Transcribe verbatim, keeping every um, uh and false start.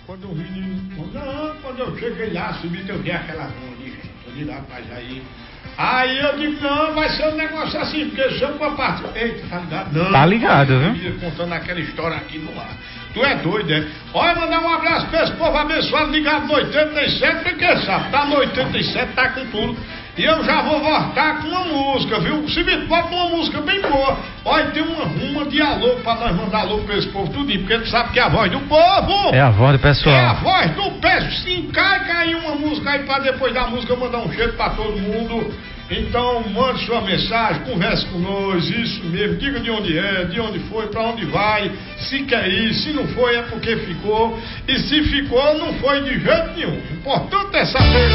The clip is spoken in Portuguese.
Quando o menino, não, quando eu cheguei lá, subi, eu vi aquela rua de gente, eu digo, rapaz, aí. Aí eu digo, não, vai ser um negócio assim, porque se eu for partir. Eita, tá ligado? Não. Tá ligado, viu? Eu contando aquela história aqui no ar. Tu é doido, é? Olha, mandar um abraço pra esse povo abençoado ligado no oitenta e sete, porque sabe, tá no oitenta e sete, tá com tudo. E eu já vou voltar com uma música, viu? Se me bota uma música bem boa. Olha, tem uma ruma de alô pra nós mandar alô pra esse povo tudinho, porque tu sabe que é a voz do povo. É a voz do pessoal. É a voz do pessoal. Se encaica aí uma música aí pra depois da música eu mandar um cheiro pra todo mundo. Então, mande sua mensagem, converse com nós, isso mesmo, diga de onde é, de onde foi, pra onde vai, se quer ir, se não foi é porque ficou, e se ficou não foi de jeito nenhum. O importante é saber.